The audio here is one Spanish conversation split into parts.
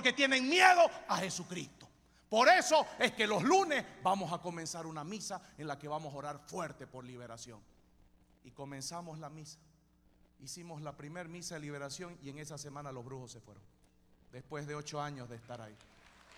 porque tienen miedo a Jesucristo. Por eso es que los lunes vamos a comenzar una misa en la que vamos a orar fuerte por liberación. Y comenzamos la misa. Hicimos la primera misa de liberación y en esa semana los brujos se fueron. Después de 8 años de estar ahí.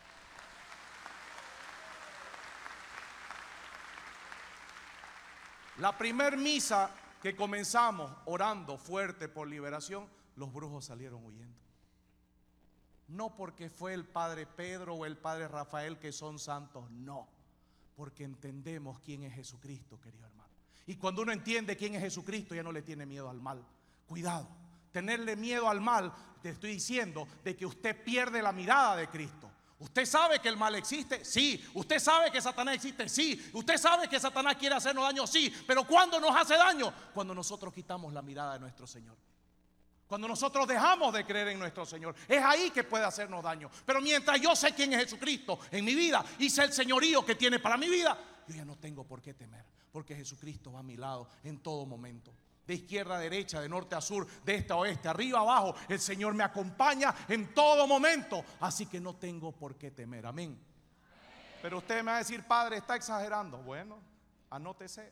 La primera misa que comenzamos orando fuerte por liberación, los brujos salieron huyendo. No porque fue el padre Pedro o el padre Rafael que son santos, no, porque entendemos quién es Jesucristo, querido hermano. Y cuando uno entiende quién es Jesucristo, ya no le tiene miedo al mal. Cuidado, tenerle miedo al mal, te estoy diciendo de que usted pierde la mirada de Cristo. ¿Usted sabe que el mal existe? Sí. ¿Usted sabe que Satanás existe? Sí. ¿Usted sabe que Satanás quiere hacernos daño? Sí. Pero ¿cuándo nos hace daño? Cuando nosotros quitamos la mirada de nuestro Señor. Cuando nosotros dejamos de creer en nuestro Señor, es ahí que puede hacernos daño. Pero mientras yo sé quién es Jesucristo en mi vida y sé el señorío que tiene para mi vida, yo ya no tengo por qué temer, porque Jesucristo va a mi lado en todo momento. De izquierda a derecha, de norte a sur, de este a oeste, arriba a abajo, el Señor me acompaña en todo momento. Así que no tengo por qué temer, amén. Pero usted me va a decir, padre, está exagerando. Bueno, anótese.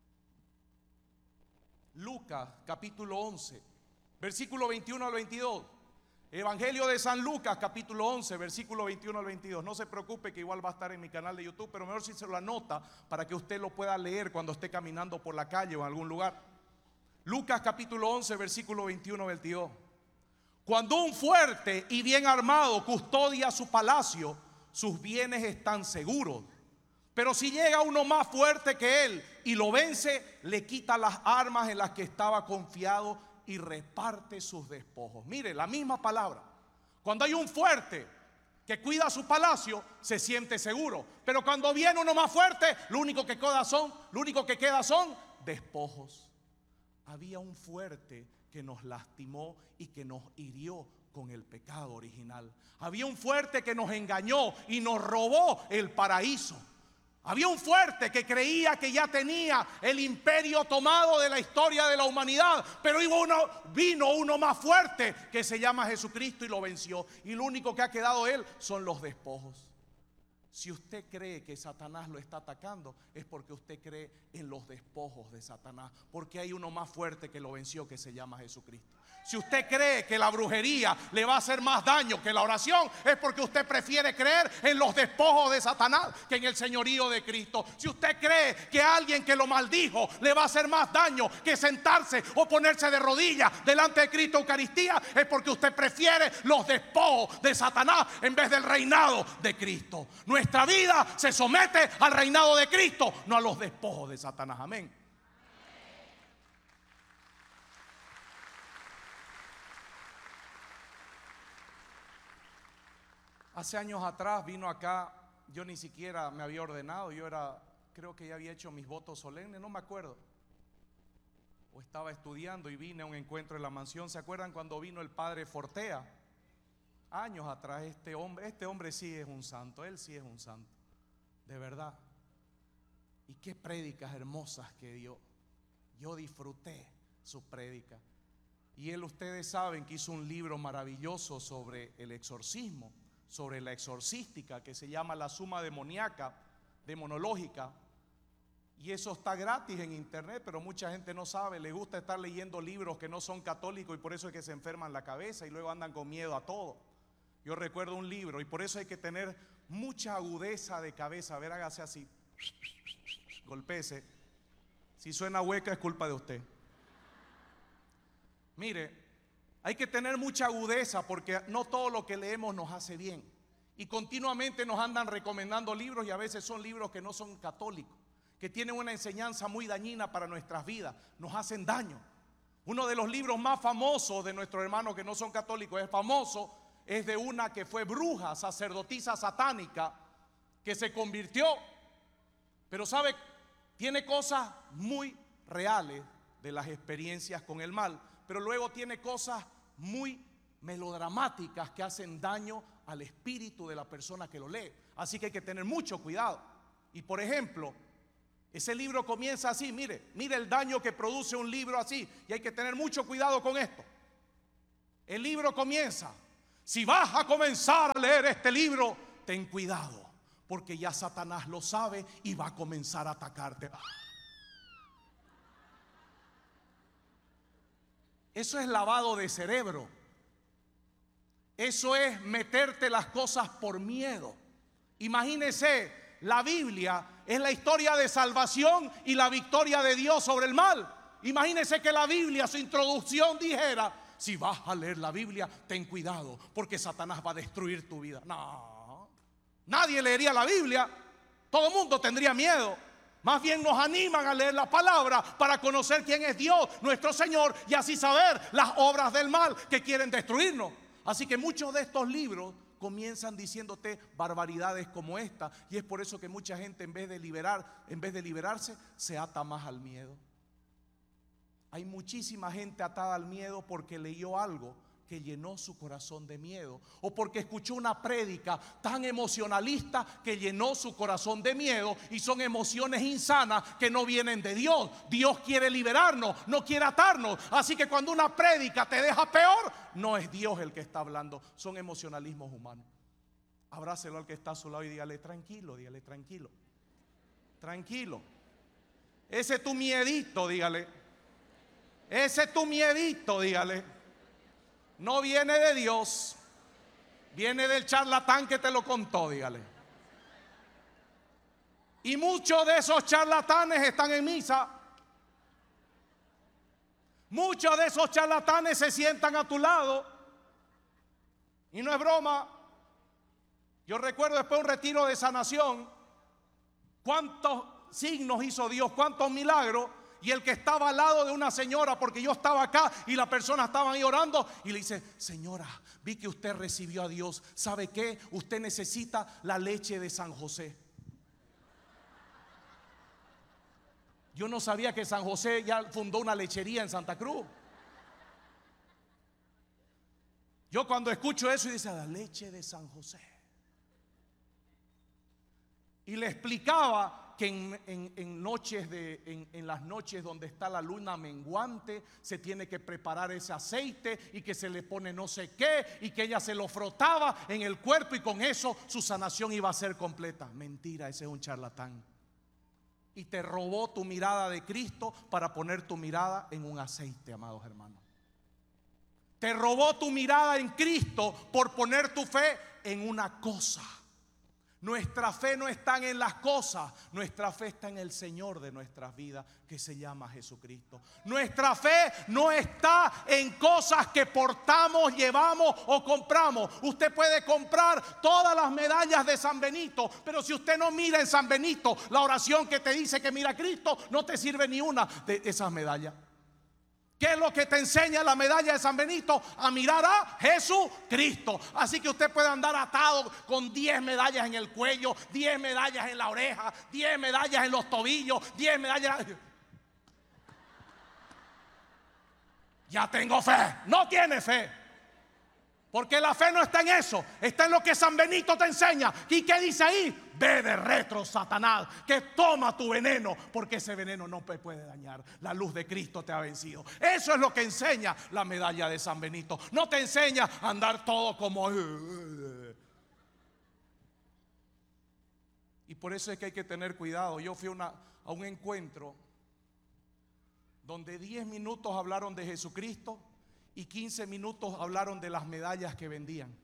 Lucas capítulo 11, versículo 21 al 22. Evangelio de San Lucas capítulo 11, versículo 21 al 22. No se preocupe que igual va a estar en mi canal de YouTube, pero mejor si se lo anota para que usted lo pueda leer cuando esté caminando por la calle o en algún lugar. Lucas capítulo 11, versículo 21 al 22. Cuando un fuerte y bien armado custodia su palacio, sus bienes están seguros. Pero si llega uno más fuerte que él y lo vence, le quita las armas en las que estaba confiado y reparte sus despojos. Mire, la misma palabra. Cuando hay un fuerte que cuida su palacio, se siente seguro. Pero cuando viene uno más fuerte, lo único que queda son despojos. Había un fuerte que nos lastimó y que nos hirió con el pecado original. Había un fuerte que nos engañó y nos robó el paraíso. Había un fuerte que creía que ya tenía el imperio tomado de la historia de la humanidad, pero vino uno más fuerte que se llama Jesucristo y lo venció. Y lo único que ha quedado él son los despojos. Si usted cree que Satanás lo está atacando, es porque usted cree en los despojos de Satanás, porque hay uno más fuerte que lo venció, que se llama Jesucristo. Si usted cree que la brujería le va a hacer más daño que la oración, es porque usted prefiere creer en los despojos de Satanás que en el señorío de Cristo. Si usted cree que alguien que lo maldijo le va a hacer más daño que sentarse o ponerse de rodillas delante de Cristo Eucaristía, es porque usted prefiere los despojos de Satanás en vez del reinado de Cristo. Nuestra vida se somete al reinado de Cristo, no a los despojos de Satanás, amén. Hace años atrás vino acá, yo ni siquiera me había ordenado, creo que ya había hecho mis votos solemnes, no me acuerdo. O estaba estudiando y vine a un encuentro en la mansión. ¿Se acuerdan cuando vino el padre Fortea? Años atrás, este hombre sí es un santo, él sí es un santo, de verdad. Y qué prédicas hermosas que dio. Yo disfruté su prédica. Y ustedes saben que hizo un libro maravilloso sobre el exorcismo, sobre la exorcística, que se llama La Suma Demonológica. Y eso está gratis en internet, pero mucha gente no sabe. Les gusta estar leyendo libros que no son católicos y por eso es que se enferman la cabeza y luego andan con miedo a todo. Yo recuerdo un libro y por eso hay que tener mucha agudeza de cabeza. A ver, hágase así, golpéese. Si suena hueca es culpa de usted. Mire, hay que tener mucha agudeza porque no todo lo que leemos nos hace bien. Y continuamente nos andan recomendando libros y a veces son libros que no son católicos, que tienen una enseñanza muy dañina para nuestras vidas, nos hacen daño. Uno de los libros más famosos de nuestros hermanos que no son católicos es de una que fue bruja, sacerdotisa satánica, que se convirtió. Pero sabe, tiene cosas muy reales de las experiencias con el mal, pero luego tiene cosas muy melodramáticas que hacen daño al espíritu de la persona que lo lee. Así que hay que tener mucho cuidado. Y por ejemplo, ese libro comienza así. Mire el daño que produce un libro así. Y hay que tener mucho cuidado con esto. El libro comienza: Si vas a comenzar a leer este libro, ten cuidado, porque ya Satanás lo sabe y va a comenzar a atacarte. Eso es lavado de cerebro. Eso es meterte las cosas por miedo. Imagínese, la Biblia es la historia de salvación y la victoria de Dios sobre el mal. Imagínese que la Biblia, su introducción dijera: si vas a leer la Biblia, ten cuidado, porque Satanás va a destruir tu vida. No, nadie leería la Biblia. Todo el mundo tendría miedo. Más bien nos animan a leer la palabra para conocer quién es Dios, nuestro Señor, y así saber las obras del mal que quieren destruirnos. Así que muchos de estos libros comienzan diciéndote barbaridades como esta, y es por eso que mucha gente en vez de liberarse, se ata más al miedo. Hay muchísima gente atada al miedo porque leyó algo que llenó su corazón de miedo, o porque escuchó una prédica tan emocionalista que llenó su corazón de miedo, y son emociones insanas que no vienen de Dios. Dios quiere liberarnos, no quiere atarnos. Así que cuando una prédica te deja peor, no es Dios el que está hablando, son emocionalismos humanos. Abrácelo al que está a su lado y dígale: tranquilo, dígale: tranquilo, tranquilo. Ese es tu miedito, dígale. Ese es tu miedito, dígale. No viene de Dios, viene del charlatán que te lo contó, dígale. Y muchos de esos charlatanes están en misa. Muchos de esos charlatanes se sientan a tu lado. Y no es broma. Yo recuerdo después de un retiro de sanación, cuántos signos hizo Dios, cuántos milagros. Y el que estaba al lado de una señora, porque yo estaba acá y la persona estaba ahí orando, y le dice: señora, vi que usted recibió a Dios. ¿Sabe qué? Usted necesita la leche de San José. Yo no sabía que San José ya fundó una lechería en Santa Cruz. Yo cuando escucho eso y dice: la leche de San José. Y le explicaba que en las noches donde está la luna menguante, se tiene que preparar ese aceite y que se le pone no sé qué, y que ella se lo frotaba en el cuerpo y con eso su sanación iba a ser completa. Mentira, ese es un charlatán. Y te robó tu mirada de Cristo para poner tu mirada en un aceite, amados hermanos. Te robó tu mirada en Cristo por poner tu fe en una cosa. Nuestra fe no está en las cosas, nuestra fe está en el Señor de nuestras vidas, que se llama Jesucristo. Nuestra fe no está en cosas que portamos, llevamos o compramos. Usted puede comprar todas las medallas de San Benito, pero si usted no mira en San Benito la oración que te dice que mira a Cristo, no te sirve ni una de esas medallas. ¿Qué es lo que te enseña la medalla de San Benito? A mirar a Jesucristo. Así que usted puede andar atado con 10 medallas en el cuello, 10 medallas en la oreja, 10 medallas en los tobillos, 10 medallas. Ya tengo fe. No tiene fe. Porque la fe no está en eso, está en lo que San Benito te enseña. ¿Y qué dice ahí? Ve de retro, Satanás, que toma tu veneno, porque ese veneno no te puede dañar. La luz de Cristo te ha vencido. Eso es lo que enseña la medalla de San Benito. No te enseña a andar todo como... Y por eso es que hay que tener cuidado. Yo fui a un encuentro donde 10 minutos hablaron de Jesucristo y 15 minutos hablaron de las medallas que vendían.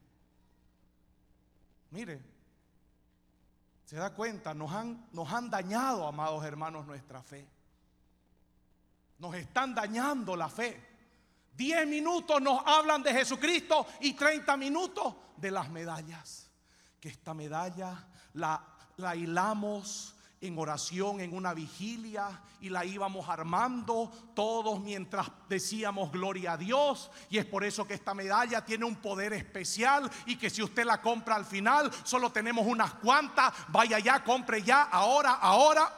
Mire, se da cuenta, nos han dañado, amados hermanos, nuestra fe. Nos están dañando la fe. 10 minutos nos hablan de Jesucristo y 30 minutos de las medallas. Que esta medalla la hilamos en oración, en una vigilia, y la íbamos armando todos mientras decíamos gloria a Dios. Y es por eso que esta medalla tiene un poder especial, y que si usted la compra al final, solo tenemos unas cuantas. Vaya ya, compre ya, ahora.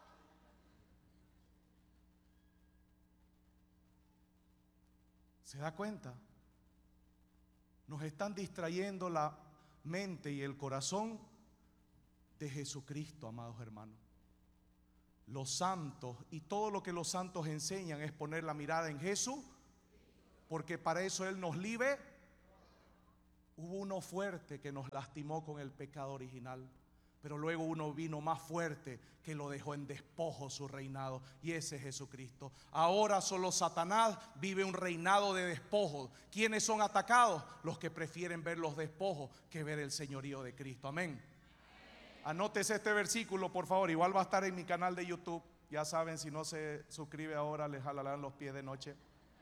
¿Se da cuenta? Nos están distrayendo la mente y el corazón de Jesucristo, amados hermanos. Los santos y todo lo que los santos enseñan es poner la mirada en Jesús, porque para eso Él nos libre. Hubo uno fuerte que nos lastimó con el pecado original, pero luego uno vino más fuerte que lo dejó en despojo su reinado, y ese es Jesucristo. Ahora solo Satanás vive un reinado de despojos. ¿Quiénes son atacados? Los que prefieren ver los despojos que ver el señorío de Cristo. Amén. Anótese este versículo, por favor. Igual va a estar en mi canal de YouTube. Ya saben, si no se suscribe ahora, les jalarán los pies de noche.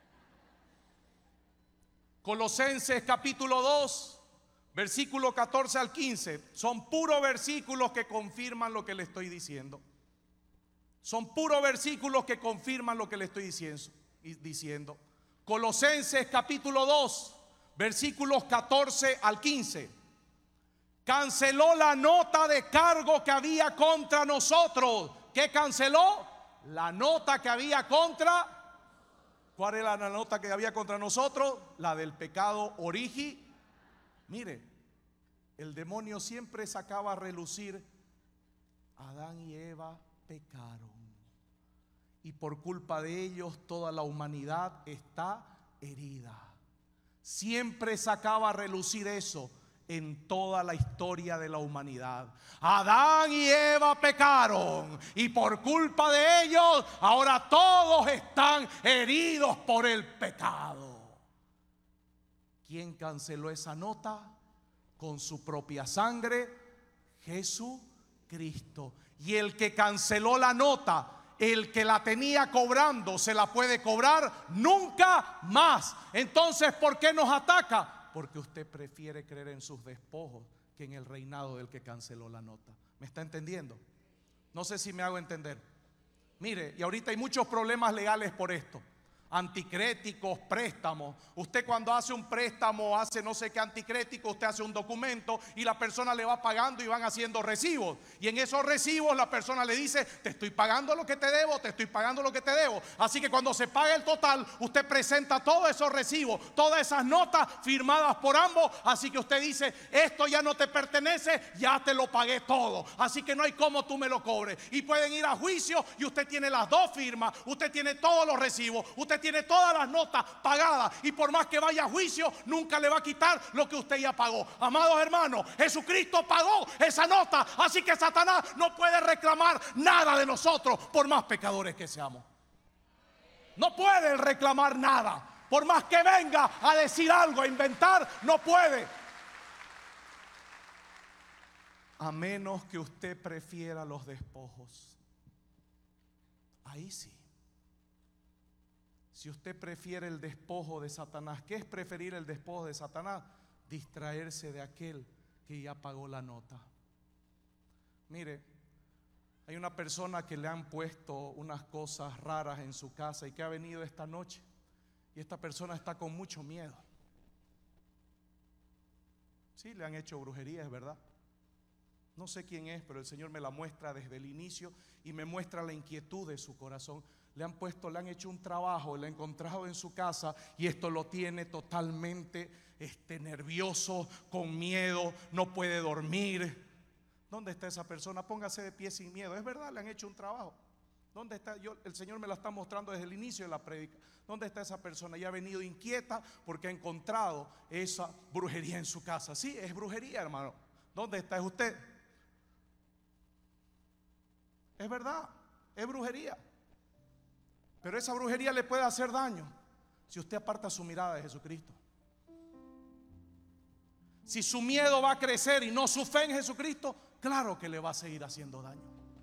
Colosenses capítulo 2, versículo 14 al 15. Son puros versículos que confirman lo que le estoy diciendo. Son puros versículos que confirman lo que le estoy diciendo. Colosenses capítulo 2, versículos 14 al 15. Canceló la nota de cargo que había contra nosotros. ¿Qué canceló? La nota que había contra. ¿Cuál era la nota que había contra nosotros? La del pecado original. Mire, el demonio siempre sacaba a relucir: Adán y Eva pecaron, y por culpa de ellos toda la humanidad está herida. Siempre sacaba a relucir eso en toda la historia de la humanidad. Adán y Eva pecaron, y por culpa de ellos ahora todos están heridos por el pecado. ¿Quién canceló esa nota? Con su propia sangre, Jesucristo. Y el que canceló la nota, el que la tenía cobrando, se la puede cobrar nunca más. Entonces, ¿por qué nos ataca? Porque usted prefiere creer en sus despojos que en el reinado del que canceló la nota. ¿Me está entendiendo? No sé si me hago entender. Mire, y ahorita hay muchos problemas legales por esto. Anticréticos, préstamos. Usted cuando hace un préstamo, hace no sé qué anticrético, usted hace un documento y la persona le va pagando y van haciendo recibos. Y en esos recibos la persona le dice: te estoy pagando lo que te debo, te estoy pagando lo que te debo. Así que cuando se paga el total, usted presenta todos esos recibos, todas esas notas firmadas por ambos. Así que usted dice: esto ya no te pertenece, ya te lo pagué todo. Así que no hay cómo tú me lo cobres. Y pueden ir a juicio y usted tiene las dos firmas, usted tiene todos los recibos, usted tiene todas las notas pagadas, y por más que vaya a juicio nunca le va a quitar lo que usted ya pagó. Amados hermanos, Jesucristo pagó esa nota, así que Satanás no puede reclamar nada de nosotros, por más pecadores que seamos. No puede reclamar nada, por más que venga a decir algo, a inventar, no puede. A menos que usted prefiera los despojos. Ahí sí. Si usted prefiere el despojo de Satanás, ¿qué es preferir el despojo de Satanás? Distraerse de aquel que ya pagó la nota. Mire, hay una persona que le han puesto unas cosas raras en su casa y que ha venido esta noche, y esta persona está con mucho miedo. Sí, le han hecho brujería, es verdad. No sé quién es, pero el Señor me la muestra desde el inicio y me muestra la inquietud de su corazón. Le han hecho un trabajo, le han encontrado en su casa, y esto lo tiene totalmente nervioso, con miedo, no puede dormir. ¿Dónde está esa persona? Póngase de pie sin miedo. Es verdad, le han hecho un trabajo. ¿Dónde está? El Señor me la está mostrando desde el inicio de la prédica. ¿Dónde está esa persona? Ya ha venido inquieta porque ha encontrado esa brujería en su casa. Sí, es brujería, hermano. ¿Dónde está? ¿Es usted? Es verdad, es brujería. Pero esa brujería le puede hacer daño si usted aparta su mirada de Jesucristo. Si su miedo va a crecer y no su fe en Jesucristo, claro que le va a seguir haciendo daño.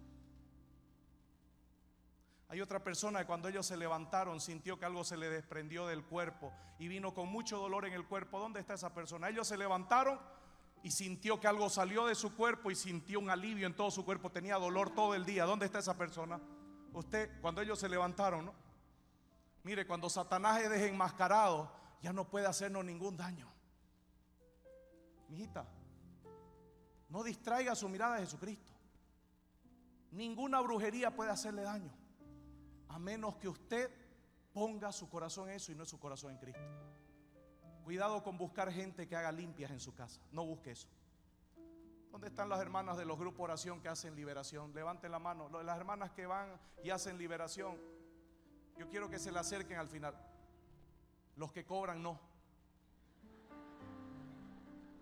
Hay otra persona que cuando ellos se levantaron sintió que algo se le desprendió del cuerpo y vino con mucho dolor en el cuerpo. ¿Dónde está esa persona? Ellos se levantaron y sintió que algo salió de su cuerpo y sintió un alivio en todo su cuerpo. Tenía dolor todo el día. ¿Dónde está esa persona? Usted, cuando ellos se levantaron, ¿no? Mire, cuando Satanás es desenmascarado, ya no puede hacernos ningún daño. Mijita, no distraiga su mirada de Jesucristo. Ninguna brujería puede hacerle daño, a menos que usted ponga su corazón en eso y no su corazón en Cristo. Cuidado con buscar gente que haga limpias en su casa. No busque eso. ¿Dónde están las hermanas de los grupos de oración que hacen liberación? Levanten la mano. Las hermanas que van y hacen liberación, yo quiero que se le acerquen al final. Los que cobran no.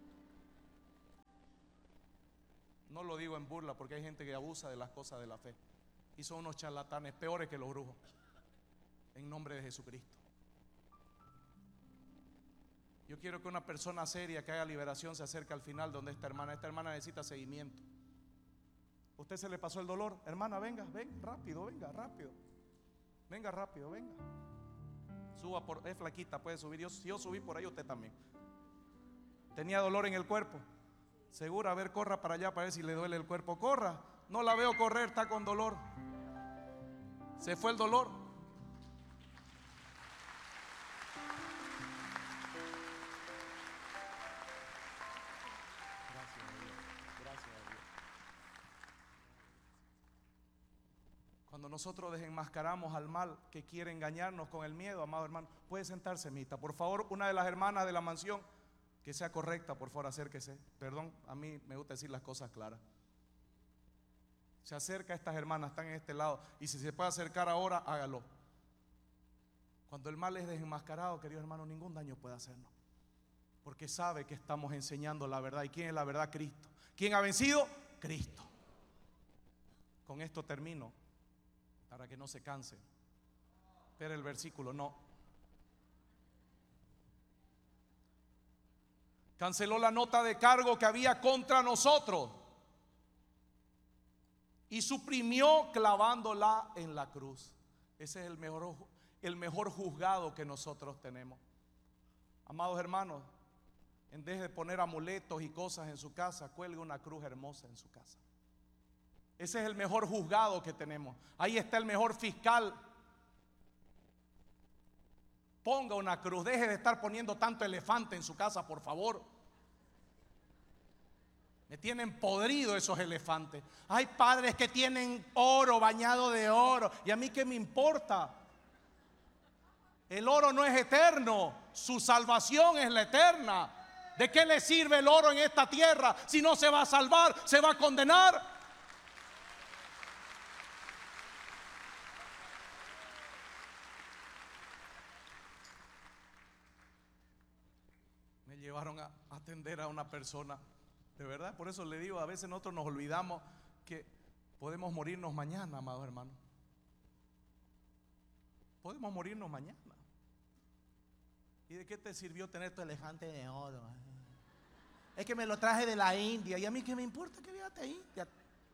No lo digo en burla, porque hay gente que abusa de las cosas de la fe y son unos charlatanes peores que los brujos. En nombre de Jesucristo. Yo quiero que una persona seria que haga liberación se acerque al final donde esta hermana. Esta hermana necesita seguimiento. ¿Usted se le pasó el dolor? Hermana, venga, ven rápido, venga rápido. Venga rápido, venga. Suba por, es flaquita, puede subir. Si yo subí por ahí, usted también. Tenía dolor en el cuerpo. Segura, a ver, corra para allá para ver si le duele el cuerpo. Corra. No la veo correr, está con dolor. Se fue el dolor. Cuando nosotros desenmascaramos al mal que quiere engañarnos con el miedo, amado hermano, puede sentarse, Mita. Por favor, una de las hermanas de la mansión, que sea correcta, por favor, acérquese. Perdón, a mí me gusta decir las cosas claras. Se acerca a estas hermanas, están en este lado, y si se puede acercar ahora, hágalo. Cuando el mal es desenmascarado, queridos hermanos, ningún daño puede hacernos, porque sabe que estamos enseñando la verdad. ¿Y quién es la verdad? Cristo. ¿Quién ha vencido? Cristo. Con esto termino, para que no se canse. Pero el versículo no. Canceló la nota de cargo que había contra nosotros y suprimió clavándola en la cruz. Ese es el mejor juzgado que nosotros tenemos. Amados hermanos, en vez de poner amuletos y cosas en su casa, cuelgue una cruz hermosa en su casa. Ese es el mejor juzgado que tenemos. Ahí está el mejor fiscal. Ponga una cruz. Deje de estar poniendo tanto elefante en su casa, por favor. Me tienen podrido esos elefantes. Hay padres que tienen oro bañado de oro. ¿Y a mí qué me importa? El oro no es eterno. Su salvación es la eterna. ¿De qué le sirve el oro en esta tierra si no se va a salvar? ¿Se va a condenar? Me llevaron a atender a una persona, de verdad, por eso le digo, a veces nosotros nos olvidamos que podemos morirnos mañana, amados hermanos. Podemos morirnos mañana. ¿Y de qué te sirvió tener tu elefante de oro? Es que me lo traje de la India. ¿Y a mí qué me importa que viaje a India?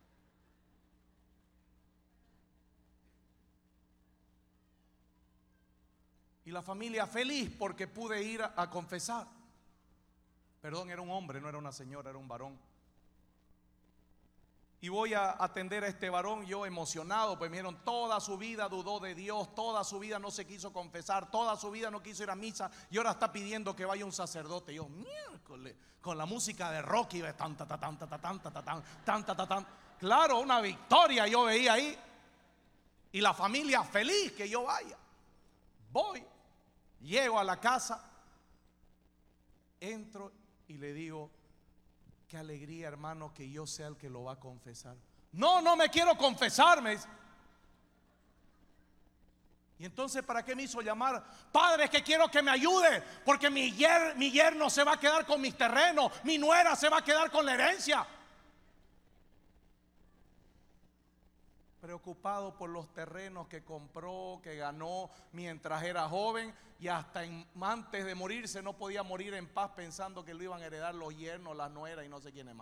Y la familia feliz porque pude ir a confesar. Perdón, era un hombre, no era una señora, era un varón. Y voy a atender a este varón, yo emocionado, pues vieron, toda su vida dudó de Dios, toda su vida no se quiso confesar, toda su vida no quiso ir a misa, y ahora está pidiendo que vaya un sacerdote. Yo, miércoles, con la música de Rocky, tan, tan, tan, tan, tan, tan, tan, tan, tan, tan. Claro, una victoria yo veía ahí. Y la familia feliz que yo vaya. Voy, llego a la casa, entro y le digo: qué alegría, hermano, que yo sea el que lo va a confesar. No, no me quiero confesar, me dice. Y entonces, ¿para qué me hizo llamar? Padre, es que quiero que me ayude, porque mi yerno se va a quedar con mis terrenos, mi nuera se va a quedar con la herencia. Preocupado por los terrenos que compró, que ganó mientras era joven, y hasta antes de morirse no podía morir en paz pensando que lo iban a heredar los yernos, las nueras y no sé quiénes más.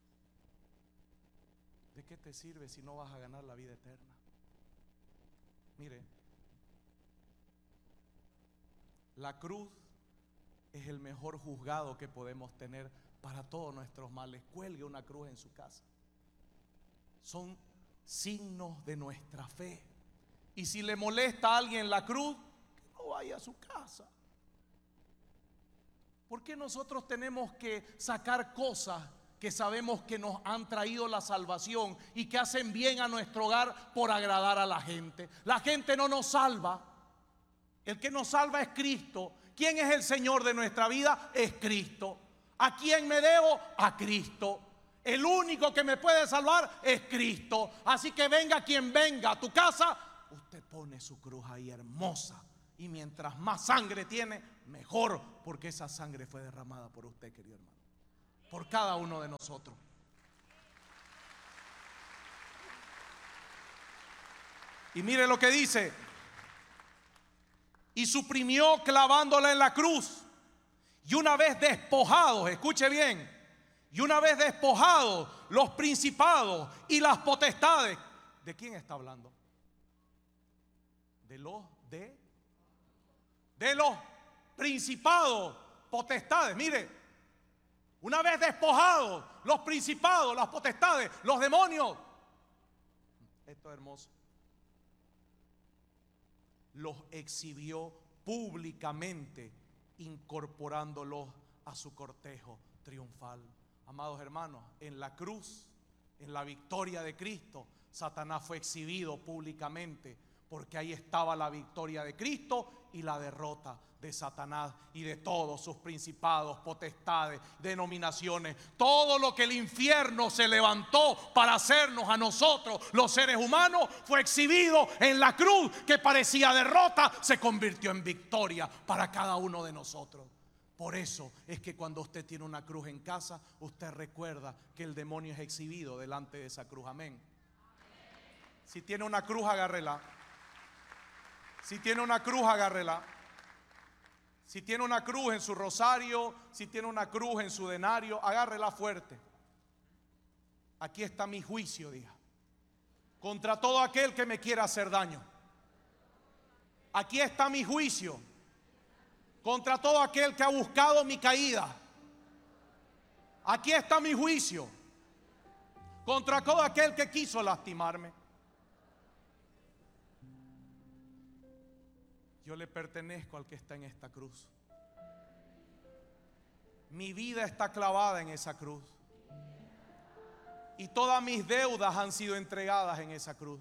¿De qué te sirve si no vas a ganar la vida eterna? Mire, la cruz es el mejor juzgado que podemos tener para todos nuestros males. Cuelgue una cruz en su casa. Son signos de nuestra fe. Y si le molesta a alguien la cruz, que no vaya a su casa. ¿Por qué nosotros tenemos que sacar cosas que sabemos que nos han traído la salvación y que hacen bien a nuestro hogar por agradar a la gente? La gente no nos salva. El que nos salva es Cristo. ¿Quién es el Señor de nuestra vida? Es Cristo. ¿A quién me debo? A Cristo. El único que me puede salvar es Cristo. Así que venga quien venga a tu casa, usted pone su cruz ahí hermosa. Y mientras más sangre tiene, mejor, porque esa sangre fue derramada por usted, querido hermano, por cada uno de nosotros. Y mire lo que dice: y suprimió clavándola en la cruz. Y una vez despojados, escuche bien, y una vez despojados los principados y las potestades. ¿De quién está hablando? De los principados, potestades. Mire, una vez despojados los principados, las potestades, los demonios. Esto es hermoso. Los exhibió públicamente, incorporándolos a su cortejo triunfal. Amados hermanos, en la cruz, en la victoria de Cristo, Satanás fue exhibido públicamente, porque ahí estaba la victoria de Cristo y la derrota de Satanás y de todos sus principados, potestades, denominaciones. Todo lo que el infierno se levantó para hacernos a nosotros, los seres humanos, fue exhibido en la cruz, que parecía derrota, se convirtió en victoria para cada uno de nosotros. Por eso es que cuando usted tiene una cruz en casa, usted recuerda que el demonio es exhibido delante de esa cruz. Amén. Si tiene una cruz, agárrela. Si tiene una cruz, agárrela. Si tiene una cruz en su rosario, si tiene una cruz en su denario, agárrela fuerte. Aquí está mi juicio, diga, contra todo aquel que me quiera hacer daño. Aquí está mi juicio contra todo aquel que ha buscado mi caída. Aquí está mi juicio contra todo aquel que quiso lastimarme. Yo le pertenezco al que está en esta cruz. Mi vida está clavada en esa cruz. Y todas mis deudas han sido entregadas en esa cruz.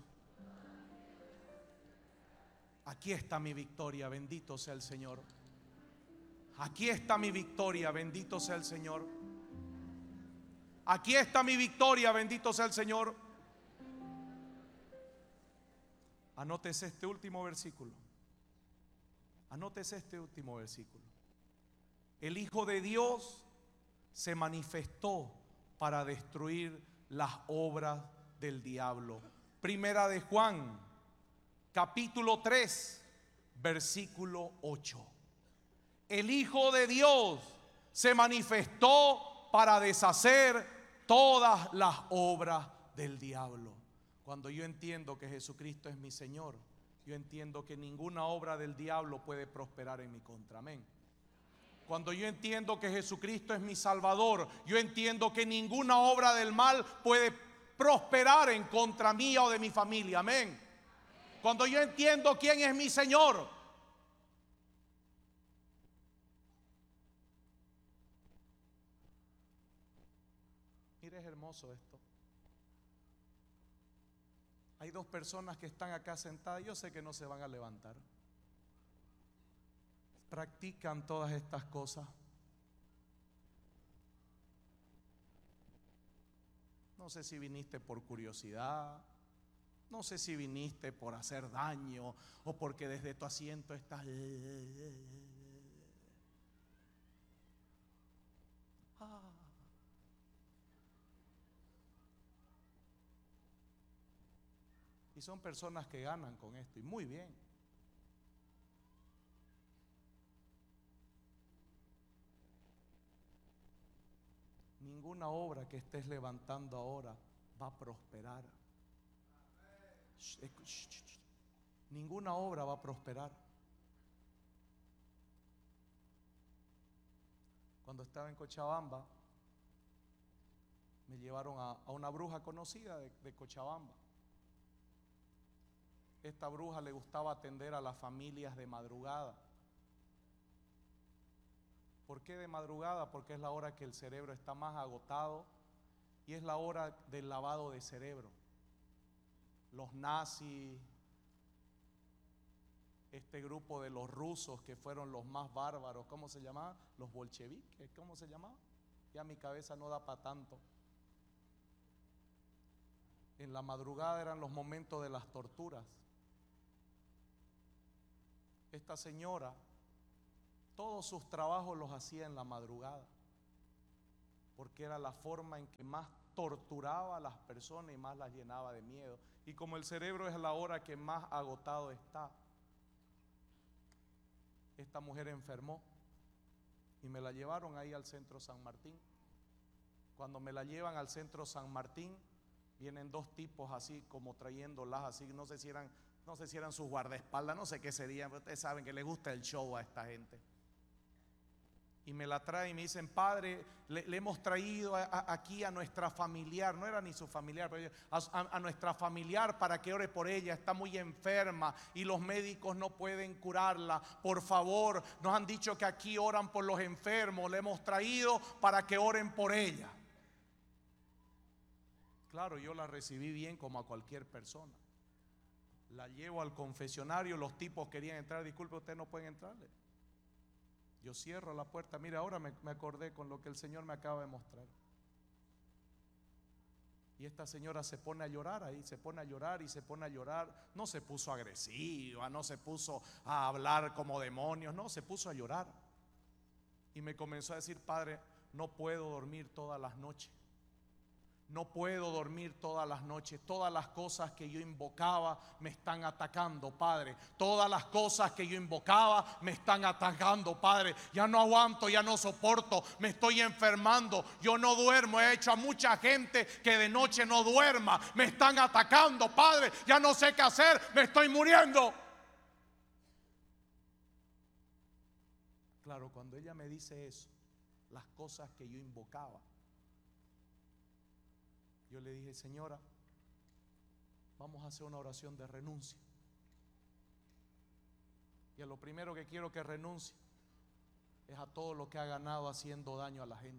Aquí está mi victoria, bendito sea el Señor. Aquí está mi victoria, bendito sea el Señor. Aquí está mi victoria, bendito sea el Señor. Anótese este último versículo. Anótese este último versículo. El Hijo de Dios se manifestó para destruir las obras del diablo. Primera de Juan, capítulo 3, versículo 8. El Hijo de Dios se manifestó para deshacer todas las obras del diablo. Cuando yo entiendo que Jesucristo es mi Señor, yo entiendo que ninguna obra del diablo puede prosperar en mi contra. Amén. Cuando yo entiendo que Jesucristo es mi Salvador, yo entiendo que ninguna obra del mal puede prosperar en contra mía o de mi familia. Amén. Cuando yo entiendo quién es mi Señor, mire, es hermoso esto. Hay dos personas que están acá sentadas, yo sé que no se van a levantar. Practican todas estas cosas. No sé si viniste por curiosidad, no sé si viniste por hacer daño o porque desde tu asiento estás. Y son personas que ganan con esto, y muy bien. Ninguna obra que estés levantando ahora va a prosperar. Ninguna obra va a prosperar. Cuando estaba en Cochabamba, me llevaron a una bruja conocida de Cochabamba. Esta bruja le gustaba atender a las familias de madrugada. ¿Por qué de madrugada? Porque es la hora que el cerebro está más agotado y es la hora del lavado de cerebro. Los nazis, este grupo de los rusos que fueron los más bárbaros, ¿cómo se llamaba? Los bolcheviques, ¿cómo se llamaba? Ya mi cabeza no da para tanto. En la madrugada eran los momentos de las torturas. Esta señora, todos sus trabajos los hacía en la madrugada. porque era la forma en que más torturaba a las personas y más las llenaba de miedo. Y como el cerebro es la hora que más agotado está, esta mujer enfermó y me la llevaron ahí al centro San Martín. Cuando me la llevan al centro San Martín, vienen dos tipos así como trayéndolas así, no sé si eran sus guardaespaldas, no sé qué serían, pero ustedes saben que les gusta el show a esta gente. Y me la traen y me dicen: padre, le hemos traído aquí a nuestra familiar, no era ni su familiar, pero a nuestra familiar para que ore por ella, está muy enferma y los médicos no pueden curarla. Por favor, nos han dicho que aquí oran por los enfermos, le hemos traído para que oren por ella. Claro, yo la recibí bien como a cualquier persona. La llevo al confesionario, los tipos querían entrar: disculpe, ustedes no pueden entrarle. Yo cierro la puerta. Mira, ahora me acordé con lo que el Señor me acaba de mostrar. Y esta señora se pone a llorar ahí, se pone a llorar y se pone a llorar. No se puso agresiva, no se puso a hablar como demonios, no, se puso a llorar. Y me comenzó a decir: padre, no puedo dormir todas las noches. No puedo dormir todas las noches. Todas las cosas que yo invocaba me están atacando, Padre. Todas las cosas que yo invocaba me están atacando, Padre. Ya no aguanto, ya no soporto, me estoy enfermando. Yo no duermo, he hecho a mucha gente que de noche no duerma. Me están atacando, Padre. Ya no sé qué hacer, me estoy muriendo. Claro, cuando ella me dice eso, las cosas que yo invocaba, yo le dije: señora, vamos a hacer una oración de renuncia. Y a lo primero que quiero que renuncie es a todo lo que ha ganado haciendo daño a la gente.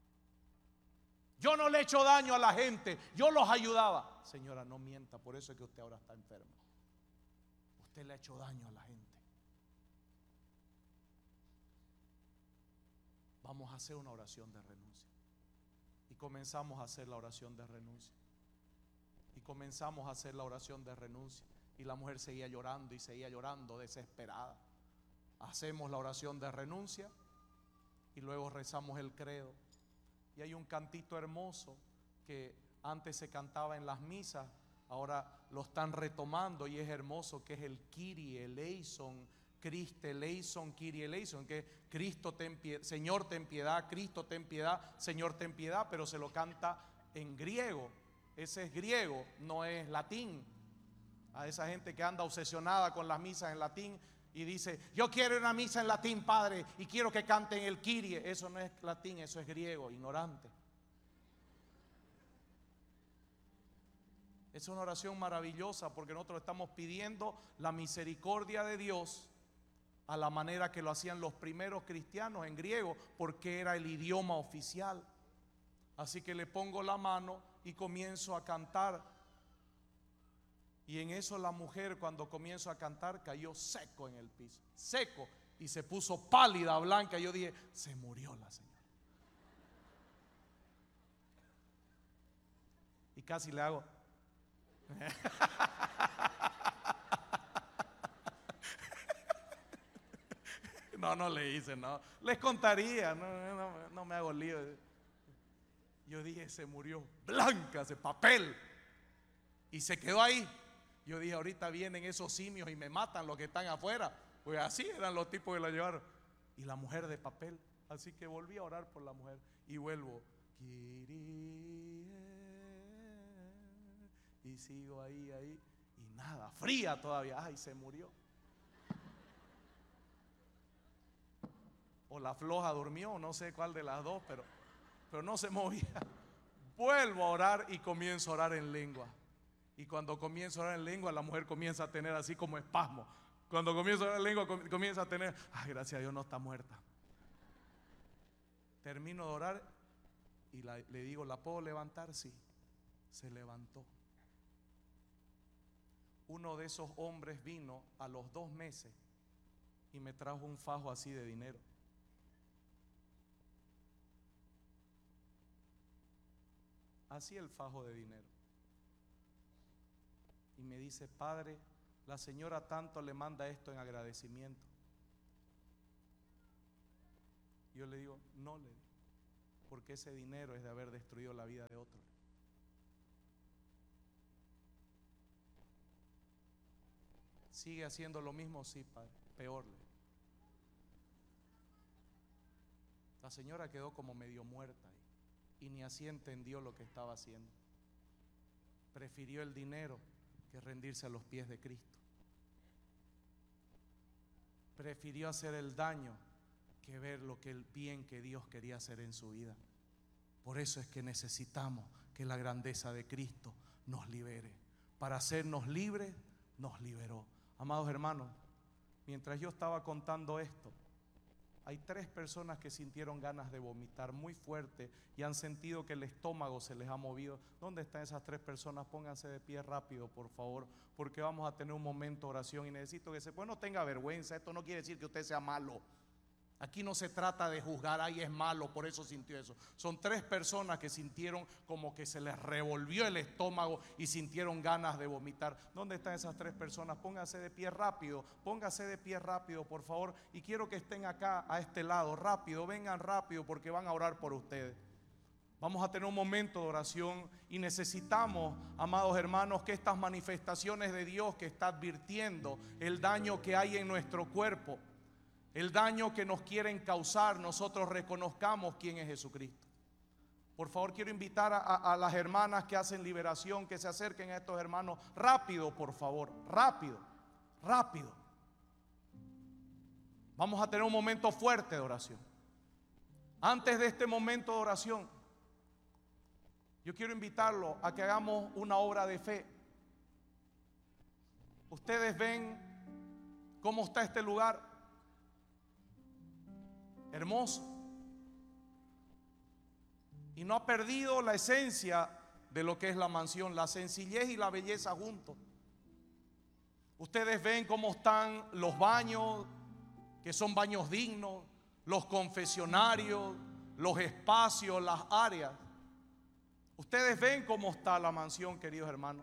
Yo no le he hecho daño a la gente, yo los ayudaba. Señora, no mienta, por eso es que usted ahora está enferma. Usted le ha hecho daño a la gente. Vamos a hacer una oración de renuncia. Y comenzamos a hacer la oración de renuncia. Y comenzamos a hacer la oración de renuncia. Y la mujer seguía llorando y seguía llorando, desesperada. Hacemos la oración de renuncia y luego rezamos el credo. Y hay un cantito hermoso que antes se cantaba en las misas, ahora lo están retomando y es hermoso, que es el Kyrie eleison, Christe eleison, Kyrie eleison, que Cristo ten piedad, Señor ten piedad, Cristo ten piedad, Señor ten piedad, pero se lo canta en griego. Ese es griego, no es latín. A esa gente que anda obsesionada con las misas en latín y dice: yo quiero una misa en latín, padre, y quiero que canten el Kyrie. Eso no es latín, eso es griego, ignorante. Es una oración maravillosa porque nosotros estamos pidiendo la misericordia de Dios a la manera que lo hacían los primeros cristianos, en griego, porque era el idioma oficial. Así que le pongo la mano y comienzo a cantar. Y en eso la mujer, cuando comienzo a cantar, cayó seco en el piso, seco, y se puso pálida, blanca. Yo dije: se murió la señora. Y casi le hago no le hice, no. Les contaría, no me hago lío. Yo dije: se murió, blanca, ese papel. Y se quedó ahí. Yo dije: ahorita vienen esos simios y me matan los que están afuera. Pues así eran los tipos que la llevaron. Y la mujer de papel. Así que volví a orar por la mujer. Y vuelvo: y sigo ahí. Y nada, fría todavía. Ay, se murió. O la floja durmió, no sé cuál de las dos, pero no se movía. Vuelvo a orar y comienzo a orar en lengua. Y cuando comienzo a orar en lengua, la mujer comienza a tener así como espasmo. Cuando comienzo a orar en lengua, comienza a tener: ay, gracias a Dios no está muerta. Termino de orar y le digo: ¿la puedo levantar? Sí. Se levantó. Uno de esos hombres vino a los 2 meses y me trajo un fajo así de dinero. Así el fajo de dinero. Y me dice: padre, la señora tanto le manda esto en agradecimiento. Yo le digo: no, le digo. porque ese dinero es de haber destruido la vida de otro. ¿Sigue haciendo lo mismo? Sí, padre, peor. La señora quedó como medio muerta y ni así entendió lo que estaba haciendo. Prefirió el dinero que rendirse a los pies de Cristo. Prefirió hacer el daño que ver lo que el bien que Dios quería hacer en su vida. Por eso es que necesitamos que la grandeza de Cristo nos libere. Para hacernos libres, nos liberó. Amados hermanos, mientras yo estaba contando esto, hay 3 personas que sintieron ganas de vomitar muy fuerte y han sentido que el estómago se les ha movido. ¿Dónde están esas 3 personas? Pónganse de pie rápido, por favor, porque vamos a tener un momento de oración y necesito que pues no tenga vergüenza. Esto no quiere decir que usted sea malo. Aquí no se trata de juzgar, ahí es malo, por eso sintió eso. Son 3 personas que sintieron como que se les revolvió el estómago y sintieron ganas de vomitar. ¿Dónde están esas 3 personas? Pónganse de pie rápido, por favor. Y quiero que estén acá a este lado, rápido, vengan rápido porque van a orar por ustedes. Vamos a tener un momento de oración y necesitamos, amados hermanos, que estas manifestaciones de Dios que está advirtiendo el daño que hay en nuestro cuerpo, el daño que nos quieren causar, nosotros reconozcamos quién es Jesucristo. Por favor, quiero invitar a las hermanas que hacen liberación, que se acerquen a estos hermanos. Rápido, por favor, rápido, rápido. Vamos a tener un momento fuerte de oración. Antes de este momento de oración, yo quiero invitarlo a que hagamos una obra de fe. Ustedes ven cómo está este lugar. Hermoso, y no ha perdido la esencia de lo que es la mansión, la sencillez y la belleza juntos. Ustedes ven cómo están los baños, que son baños dignos, los confesionarios, los espacios, las áreas. Ustedes ven cómo está la mansión, queridos hermanos.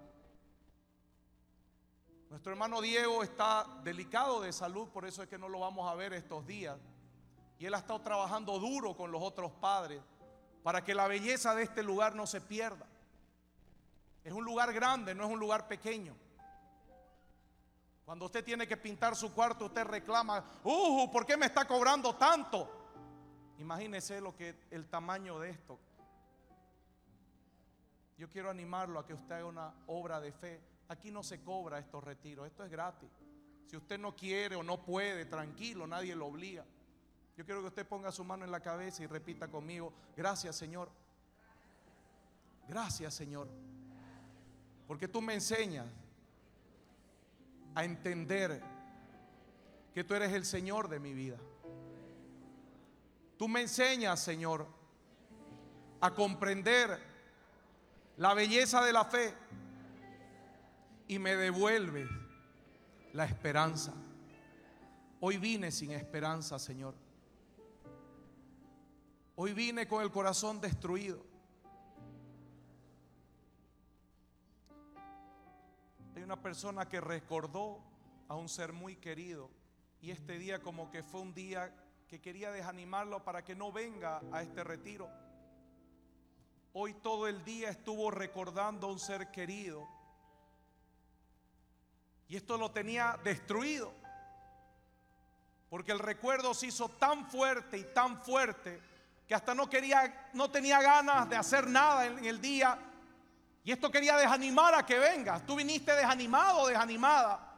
Nuestro hermano Diego está delicado de salud, por eso es que no lo vamos a ver estos días. Y él ha estado trabajando duro con los otros padres para que la belleza de este lugar no se pierda. Es un lugar grande, no es un lugar pequeño. Cuando usted tiene que pintar su cuarto, usted reclama: ¿por qué me está cobrando tanto? Imagínese el tamaño de esto. Yo quiero animarlo a que usted haga una obra de fe. Aquí no se cobra estos retiros, esto es gratis. Si usted no quiere o no puede, tranquilo, nadie lo obliga. Yo quiero que usted ponga su mano en la cabeza y repita conmigo: gracias, Señor. Gracias, Señor, porque tú me enseñas a entender que tú eres el Señor de mi vida. Tú me enseñas, Señor, a comprender la belleza de la fe y me devuelves la esperanza. Hoy vine sin esperanza, Señor. Hoy vine con el corazón destruido. Hay una persona que recordó a un ser muy querido y este día como que fue un día que quería desanimarlo para que no venga a este retiro. Hoy todo el día estuvo recordando a un ser querido y esto lo tenía destruido, porque el recuerdo se hizo tan fuerte y tan fuerte que hasta no tenía ganas de hacer nada en el día. Y esto quería desanimar a que vengas. Tú viniste desanimado, desanimada.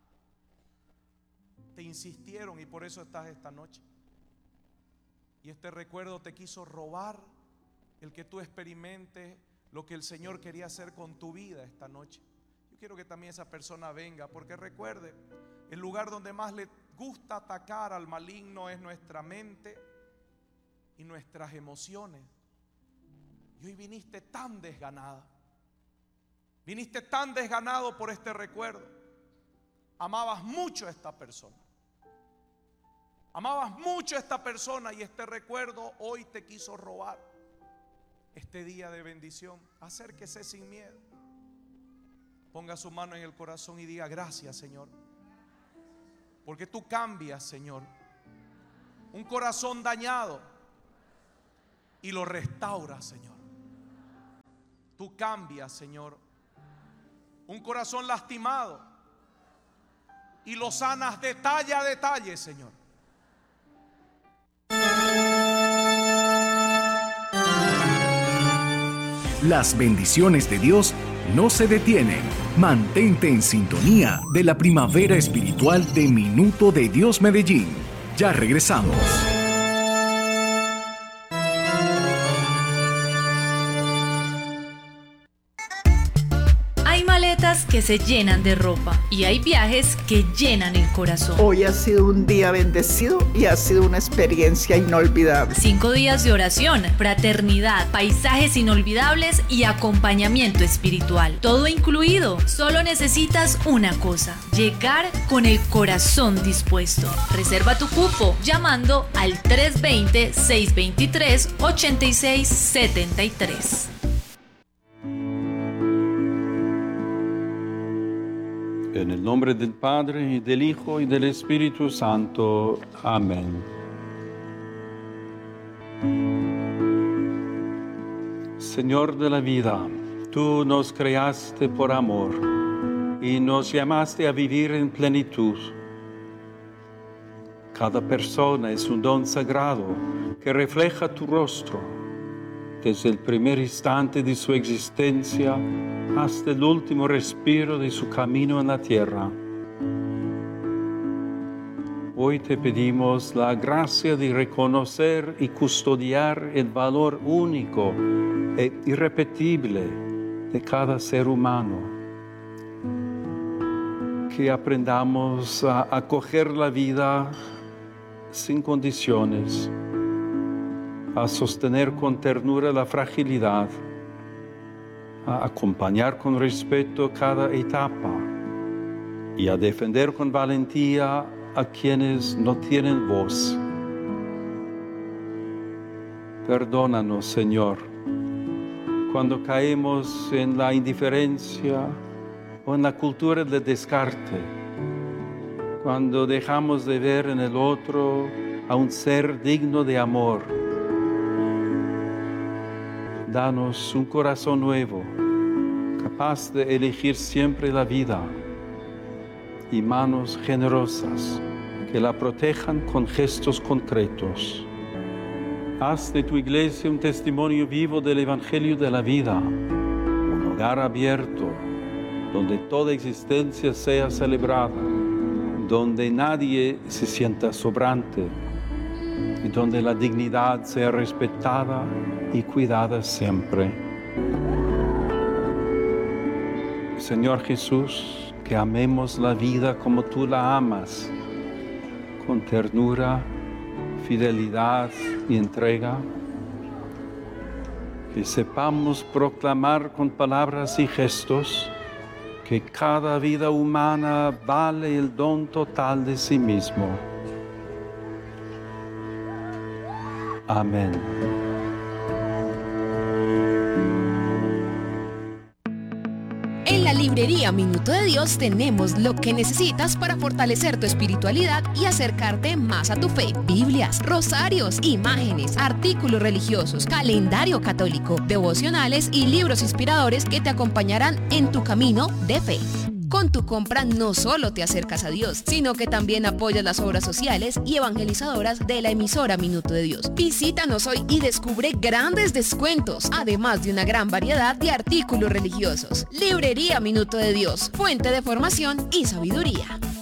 Te insistieron y por eso estás esta noche. Y este recuerdo te quiso robar el que tú experimentes lo que el Señor quería hacer con tu vida esta noche. Yo quiero que también esa persona venga, porque recuerde, el lugar donde más le gusta atacar al maligno es nuestra mente y nuestras emociones. Y hoy viniste tan desganada. Viniste tan desganado por este recuerdo. Amabas mucho a esta persona. Amabas mucho a esta persona y este recuerdo hoy te quiso robar este día de bendición. Acérquese sin miedo. Ponga su mano en el corazón y diga: gracias, Señor, porque tú cambias, Señor, un corazón dañado y lo restauras, Señor. Tú cambias, Señor, un corazón lastimado y lo sanas detalle a detalle, Señor. Las bendiciones de Dios no se detienen. Mantente en sintonía de la primavera espiritual de Minuto de Dios Medellín. Ya regresamos. Hay maletas que se llenan de ropa y hay viajes que llenan el corazón. Hoy ha sido un día bendecido y ha sido una experiencia inolvidable. 5 días de oración, fraternidad, paisajes inolvidables y acompañamiento espiritual. Todo incluido. Solo necesitas una cosa: llegar con el corazón dispuesto. Reserva tu cupo llamando al 320-623-8673. En el nombre del Padre, y del Hijo, y del Espíritu Santo. Amén. Señor de la vida, tú nos creaste por amor y nos llamaste a vivir en plenitud. Cada persona es un don sagrado que refleja tu rostro, desde el primer instante de su existencia hasta el último respiro de su camino en la tierra. Hoy te pedimos la gracia de reconocer y custodiar el valor único e irrepetible de cada ser humano. Que aprendamos a acoger la vida sin condiciones, a sostener con ternura la fragilidad, a acompañar con respeto cada etapa y a defender con valentía a quienes no tienen voz. Perdónanos, Señor, cuando caemos en la indiferencia o en la cultura del descarte, cuando dejamos de ver en el otro a un ser digno de amor. Danos un corazón nuevo, capaz de elegir siempre la vida, y manos generosas que la protejan con gestos concretos. Haz de tu iglesia un testimonio vivo del Evangelio de la vida, un hogar abierto, donde toda existencia sea celebrada, donde nadie se sienta sobrante, y donde la dignidad sea respetada y cuidada siempre. Señor Jesús, que amemos la vida como tú la amas, con ternura, fidelidad y entrega. Que sepamos proclamar con palabras y gestos que cada vida humana vale el don total de sí mismo. Amén. En la librería Minuto de Dios tenemos lo que necesitas para fortalecer tu espiritualidad y acercarte más a tu fe. Biblias, rosarios, imágenes, artículos religiosos, calendario católico, devocionales y libros inspiradores que te acompañarán en tu camino de fe. Con tu compra no solo te acercas a Dios, sino que también apoyas las obras sociales y evangelizadoras de la emisora Minuto de Dios. Visítanos hoy y descubre grandes descuentos, además de una gran variedad de artículos religiosos. Librería Minuto de Dios, fuente de formación y sabiduría.